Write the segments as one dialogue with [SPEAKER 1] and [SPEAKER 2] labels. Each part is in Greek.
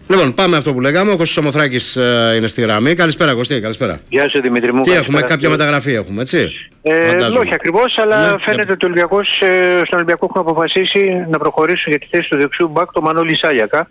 [SPEAKER 1] Λοιπόν, πάμε αυτό που λέγαμε. Ο Κώστας Σαμοθράκης είναι στη γραμμή. Καλησπέρα, Κωστή, καλησπέρα.
[SPEAKER 2] Γεια σου, Δημήτρη μου.
[SPEAKER 1] Τι έχουμε, κάποια μεταγραφή έχουμε, έτσι?
[SPEAKER 2] Όχι ακριβώς, αλλά φαίνεται ότι στον Ολυμπιακό έχουν αποφασίσει να προχωρήσουν για τη θέση του δεξιού μπακ το Μανώλη Σάλιακα.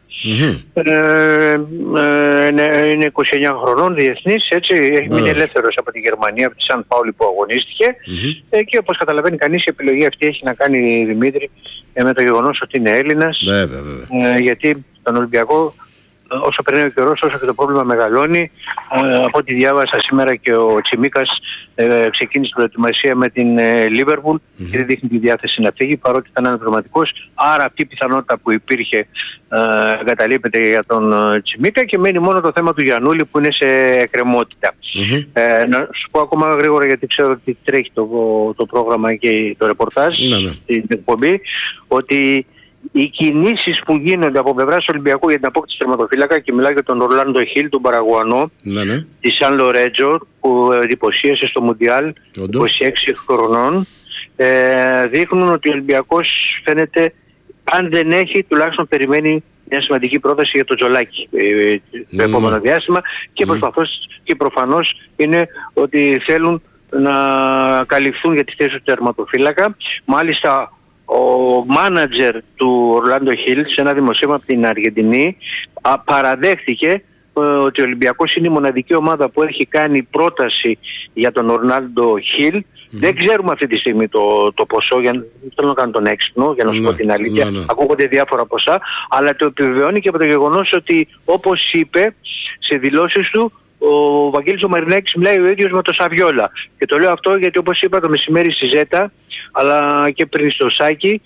[SPEAKER 2] Είναι 29 χρονών, διεθνής, έτσι. Έχει μείνει ελεύθερος από τη Γερμανία, από τη Σαν Πάουλη που αγωνίστηκε. Και όπως καταλαβαίνει κανείς, η επιλογή αυτή έχει να κάνει, Δημήτρη, με το γεγονός ότι είναι Έλληνας. Γιατί τον Ολυμπιακό, όσο περνάει ο καιρός, όσο και το πρόβλημα μεγαλώνει. Από ό,τι διάβασα σήμερα, και ο Τσιμίκας ξεκίνησε την προετοιμασία με την Λίβερπουλ και δεν δείχνει τη διάθεση να φύγει, παρότι ήταν αναπληρωματικός. Άρα αυτή η πιθανότητα που υπήρχε εγκαταλείπεται για τον Τσιμίκα και μένει μόνο το θέμα του Γιαννούλη που είναι σε εκκρεμότητα. Να σου πω ακόμα γρήγορα, γιατί ξέρω ότι τρέχει το πρόγραμμα και το ρεπορτάζ στην εκπομπή, ότι οι κινήσεις που γίνονται από πλευράς του Ολυμπιακού για την απόκτηση τερματοφύλακα, και μιλάω για τον Ορλάντο Χιλ, τον Παραγουανό, τη Σαν Λορέτζο, που εντυπωσίασε στο Μουντιάλ, 26 χρονών, δείχνουν ότι ο Ολυμπιακός φαίνεται, αν δεν έχει, τουλάχιστον περιμένει μια σημαντική πρόταση για το Τζολάκι το επόμενο διάστημα, και προφανώς είναι ότι θέλουν να καλυφθούν για τη θέση του τερματοφύλακα. Μάλιστα, ο μάνατζερ του Ορλάντο Χιλ σε ένα δημοσίευμα από την Αργεντινή παραδέχτηκε ότι ο Ολυμπιακός είναι η μοναδική ομάδα που έχει κάνει πρόταση για τον Ορλάντο Χιλ. Δεν ξέρουμε αυτή τη στιγμή το ποσό, δεν θέλω να κάνω τον έξυπνο, για να σου πω την αλήθεια. Ακούγονται διάφορα ποσά, αλλά το επιβεβαιώνει και από το γεγονός ότι, όπως είπε σε δηλώσεις του, ο Βαγγέλης ο Μαρινάκης μιλάει ο ίδιος με τον Σαβιόλα. Και το λέω αυτό γιατί, όπως είπα το μεσημέρι στη Ζέτα, αλλά και πριν στο Σάκη,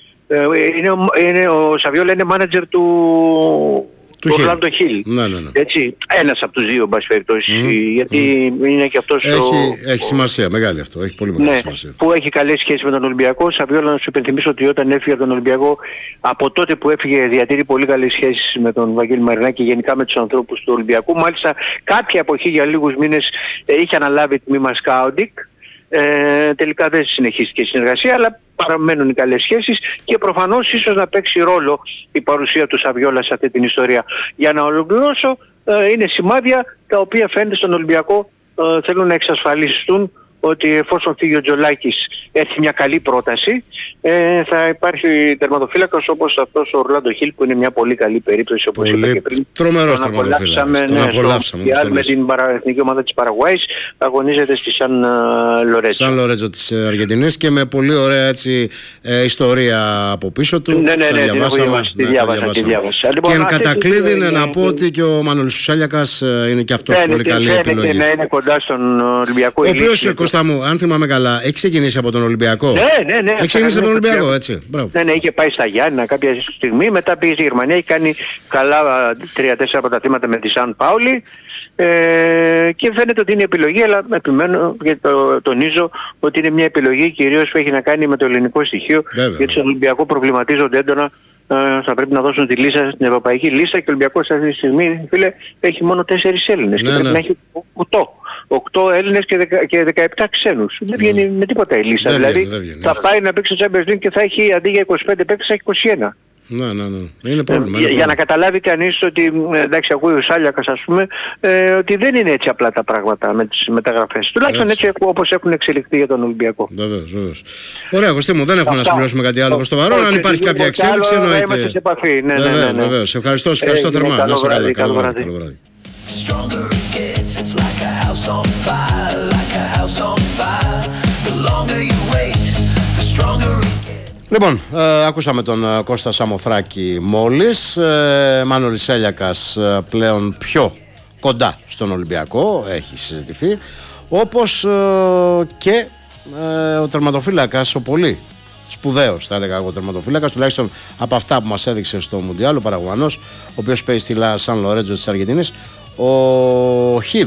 [SPEAKER 2] ο Σαβιόλα είναι μάνατζερ του Ορλάντο Χιλ. Έτσι, ένας από τους δύο, εν πάση περιπτώσει, γιατί είναι και αυτός
[SPEAKER 1] έχει σημασία, μεγάλη αυτό, έχει πολύ μεγάλη σημασία.
[SPEAKER 2] Που έχει καλές σχέσεις με τον Ολυμπιακό. Ο Σαβιόλα, να σου υπενθυμίσω ότι όταν έφυγε από τον Ολυμπιακό, από τότε που έφυγε, διατηρεί πολύ καλές σχέσεις με τον Βαγγέλη Μαρινάκη και γενικά με τους ανθρώπους του Ολυμπιακού. Μάλιστα, κάποια εποχή για λίγους μήνες είχε αναλάβει τμήμα σκάουντινγκ. Τελικά δεν συνεχίστηκε η συνεργασία, αλλά παραμένουν οι καλές σχέσεις και προφανώς ίσως να παίξει ρόλο η παρουσία του Σαβιόλα σε αυτή την ιστορία. Για να ολοκληρώσω, είναι σημάδια τα οποία φαίνεται στον Ολυμπιακό θέλουν να εξασφαλιστούν ότι εφόσον φύγει ο Τζολάκης, έρθει μια καλή πρόταση, θα υπάρχει τερματοφύλακας όπως αυτός ο Ορλάντο Χιλ, που είναι μια πολύ καλή περίπτωση, όπως είπα και πριν.
[SPEAKER 1] Τρομερός τερματοφύλακας.
[SPEAKER 2] Με την εθνική ομάδα της Παραγουάης, αγωνίζεται στη Σαν Λορέτζο.
[SPEAKER 1] Σαν Λορέτζο της Αργεντινής, και με πολύ ωραία έτσι ιστορία από πίσω του.
[SPEAKER 2] Ναι, τη διάβασα.
[SPEAKER 1] Και εν κατακλείδη να πω ότι και ο Μανώλης Σάλιακας είναι και αυτός πολύ καλή επιλογή.
[SPEAKER 2] Είναι κοντά στον Ολυμπιακό.
[SPEAKER 1] Κώστα μου, αν θυμάμαι καλά, έχει ξεκινήσει από τον Ολυμπιακό.
[SPEAKER 2] Ναι.
[SPEAKER 1] Έχει ξεκινήσει από τον Ολυμπιακό, έτσι.
[SPEAKER 2] Ναι, είχε πάει στα Γιάννηνα κάποια στιγμή, μετά πήγε στη Γερμανία, έχει κάνει καλά 3-4 πρωταθλήματα με τη Σαν Πάουλη. Και φαίνεται ότι είναι επιλογή, αλλά επιμένω και τονίζω ότι είναι μια επιλογή κυρίως που έχει να κάνει με το ελληνικό στοιχείο. Γιατί στον Ολυμπιακό προβληματίζονται έντονα. Θα πρέπει να δώσουν τη λίστα στην ευρωπαϊκή λίστα, και ο Ολυμπιακός αυτή τη στιγμή, φίλε, έχει μόνο 4 Έλληνες. Και πρέπει να έχει 8 Έλληνες και 17 ξένους. Δεν βγαίνει με τίποτα η λίστα. Δηλαδή θα πάει να παίξει στο Champions League και θα έχει, αντί για 25 παίκτες, θα έχει 21.
[SPEAKER 1] Είναι πρόβλημα.
[SPEAKER 2] Για να καταλάβει κανείς ότι, εντάξει, ακούει ο Σάλιακας, ας πούμε, ότι δεν είναι έτσι απλά τα πράγματα με τις μεταγραφές. Τουλάχιστον έτσι όπως έχουν εξελιχθεί για τον Ολυμπιακό.
[SPEAKER 1] Βεβαίως. Ωραία, Κωστή μου, δεν έχουμε να συμπληρώσουμε κάτι άλλο προς το παρόν. Αν υπάρχει κάποια εξέλιξη, εννοείται.
[SPEAKER 2] Είμαστε σε επαφή.
[SPEAKER 1] Βεβαίως. Σε ευχαριστώ θερμά. Να είσαι καλά. Καλό βράδυ.
[SPEAKER 3] Stronger it gets, it's like a house on fire, like a house on fire. The longer you wait, the stronger it gets.
[SPEAKER 1] Λοιπόν, ακούσαμε τον Κώστα Σαμοθράκη μόλις. Μανώλης Σάλιακας πλέον πιο κοντά στον Ολυμπιακό, έχει συζητηθεί. Όπως και ο τερματοφύλακας, ο πολύ σπουδαίος, θα έλεγα εγώ, τερματοφύλακας, τουλάχιστον από αυτά που μας έδειξε στο Μουντιάλ, ο Παραγουανός, ο οποίος παίζει στη Σαν Λορέτζο της Αργεντινής, ο Χιλ,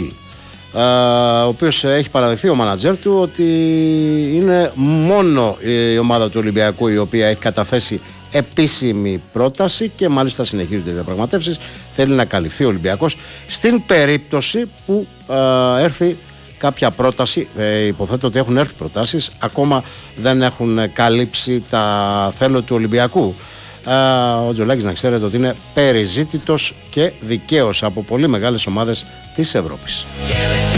[SPEAKER 1] ο οποίος έχει παραδεχθεί ο μάνατζερ του ότι είναι μόνο η ομάδα του Ολυμπιακού η οποία έχει καταθέσει επίσημη πρόταση, και μάλιστα συνεχίζονται οι διαπραγματεύσεις. Θέλει να καλυφθεί ο Ολυμπιακός στην περίπτωση που έρθει κάποια πρόταση. Υποθέτω ότι έχουν έρθει προτάσεις, ακόμα δεν έχουν καλύψει τα θέλω του Ολυμπιακού. Ο Τζολάκης, να ξέρετε ότι είναι περιζήτητος και δικαίως από πολύ μεγάλες ομάδες της Ευρώπης.